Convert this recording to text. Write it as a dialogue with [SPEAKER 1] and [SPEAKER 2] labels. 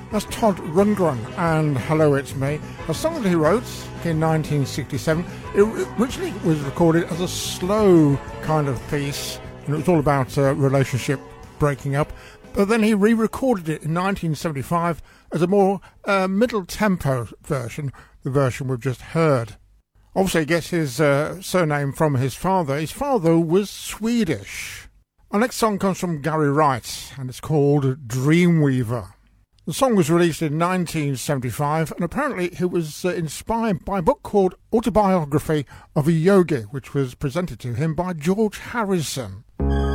[SPEAKER 1] That's Todd Rundgren and Hello It's Me, a song that he wrote in 1967. It originally was recorded as a slow kind of piece, and it was all about a relationship breaking up, but then he re-recorded it in 1975 as a more middle tempo version, the version we've just heard. Obviously he gets his surname from his father. His father was Swedish. Our next song comes from Gary Wright, and it's called Dreamweaver. The song was released in 1975, and apparently it was inspired by a book called Autobiography of a Yogi, which was presented to him by George Harrison.